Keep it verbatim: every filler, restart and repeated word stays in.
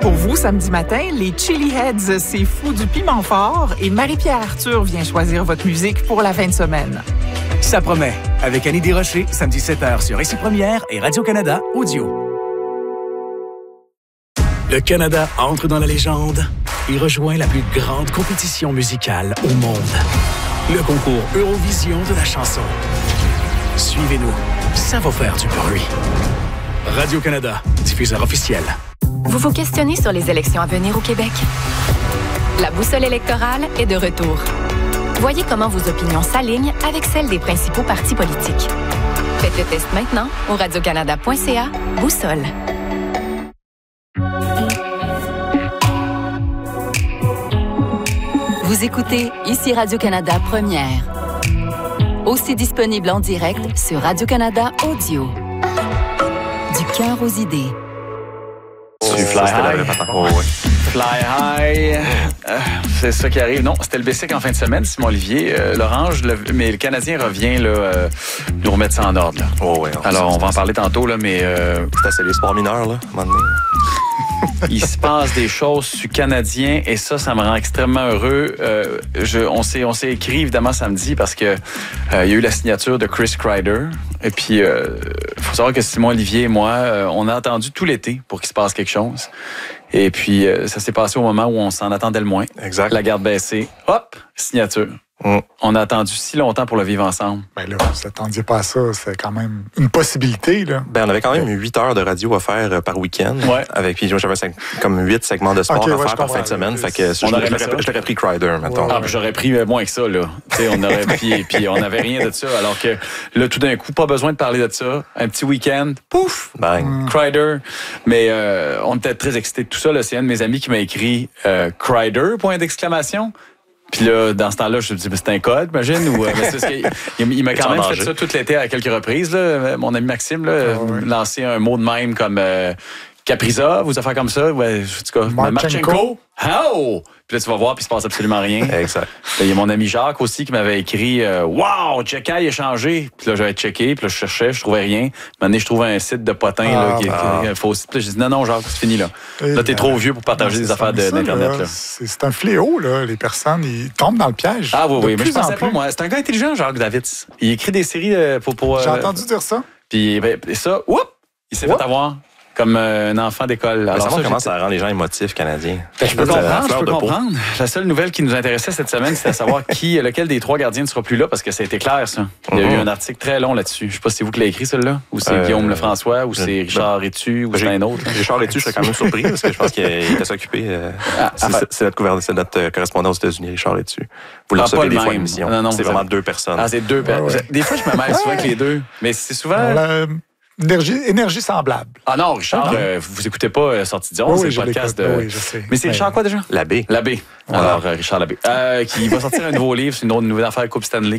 Pour vous, samedi matin, les Chili Heads, c'est fou du piment fort et Marie-Pierre Arthur vient choisir votre musique pour la fin de semaine. Ça promet. Avec Annie Desrochers, samedi sept heures sur Ici Première et Radio-Canada Audio. Le Canada entre dans la légende et rejoint la plus grande compétition musicale au monde. Le concours Eurovision de la chanson. Suivez-nous, ça va faire du bruit. Radio-Canada, diffuseur officiel. Vous vous questionnez sur les élections à venir au Québec? La boussole électorale est de retour. Voyez comment vos opinions s'alignent avec celles des principaux partis politiques. Faites le test maintenant au radiocanada point c a Boussole. Vous écoutez Ici Radio-Canada Première. Aussi disponible en direct sur Radio-Canada Audio. Du cœur aux idées. Tu fly high. Oh, ouais. Fly high. Euh, c'est ça qui arrive. Non, c'était le Bessic en fin de semaine, Simon Olivier. Euh, L'Orange, le, mais le Canadien revient là, euh, nous remettre ça en ordre. Là. Oh, ouais, Alors, on va en parler tantôt, là, mais... Euh, c'est assez les sports mineurs, là, à un moment donné. Il se passe des choses sur Canadien et ça, ça me rend extrêmement heureux. Euh, je, on s'est, on s'est écrit évidemment samedi parce que euh, il y a eu la signature de Chris Kreider. Et puis, il euh, faut savoir que Simon Olivier et moi, euh, on a attendu tout l'été pour qu'il se passe quelque chose. Et puis, euh, ça s'est passé au moment où on s'en attendait le moins. Exact. La garde baissée, hop, signature. Mm. On a attendu si longtemps pour le vivre ensemble. Ben là, vous attendiez pas à ça. C'est quand même une possibilité, là. Ben, on avait quand même huit heures de radio à faire par week-end. Ouais. Avec, puis j'avais cinq, comme huit segments de sport okay, à ouais, faire par fin de semaine. Fait que on je, aurait je, je, je l'aurais pris Kreider, mettons. Ah, j'aurais pris moins que ça, là. T'sais, on aurait pris, puis on n'avait rien de ça. Alors que là, tout d'un coup, pas besoin de parler de ça. Un petit week-end, pouf! Bang! Mm. Kreider. Mais euh, on était très excités de tout ça. Là. C'est un de mes amis qui m'a écrit euh, Kreider, point d'exclamation. Puis là, dans ce temps-là, je me dis, c'est un code, imagine. Ou, mais c'est ce qu'il, il, il m'a quand même fait ça tout l'été à quelques reprises. Là. Mon ami Maxime, là, oh, oui. lancé un mot de même comme euh, Capriza, vous affaires comme ça. Ouais, en tout cas, Marchenko. Oh! Puis là, tu vas voir, puis il se passe absolument rien. Exact. Il y a mon ami Jacques aussi qui m'avait écrit euh, Wow, Jekai est changé. Puis là, j'avais checké, puis là, je cherchais, je trouvais rien. Maintenant, je trouvais un site de potin ah, là, qui, ah. qui est faux. Puis là, j'ai dit Non, non, Jacques, c'est fini là. Et là, t'es ben, trop vieux pour partager des affaires de, ça, d'Internet. Là. Là. C'est, c'est un fléau, là. Les personnes, ils tombent dans le piège. Ah oui, oui, mais je pensais pas, moi. C'est un gars intelligent, Jacques Davids. Il écrit des séries pour. pour j'ai euh, entendu dire ça. Puis ben, ça, oups, il s'est oups. fait avoir. Comme euh, un enfant d'école. Alors, ça, comment ça rend les gens émotifs canadiens? Ben, je peux comprendre, je peux comprendre. La seule nouvelle qui nous intéressait cette semaine, c'était de savoir qui, lequel des trois gardiens ne sera plus là, parce que ça a été clair, ça. Il y a mm-hmm. eu un article très long là-dessus. Je sais pas si c'est vous qui l'avez écrit, celui-là, ou c'est euh, Guillaume Lefrançois, ou c'est Richard Rétu, ou ben, c'est un autre. Là. Richard Rétu, je serais quand même surpris, parce que je pense qu'il était s'occupé. Euh, ah, c'est, c'est, c'est, notre gouverneur, c'est notre correspondant aux États-Unis, Richard Rétu. Vous le ah, recevez des fois à l'émission. Non, non, c'est vraiment deux personnes. Ah, c'est deux personnes. Des fois, je me mêle souvent avec les deux, mais c'est souvent... Énergie, énergie semblable. Ah non, Richard, ah, euh, vous écoutez pas euh, Sortie d'On, oui, c'est le podcast de... Oui, je sais. Mais c'est Richard quoi déjà? Labbé. Labbé. Alors, euh, Richard Labbé. Euh, qui va sortir un nouveau livre, c'est une autre nouvelle affaire Coupe Stanley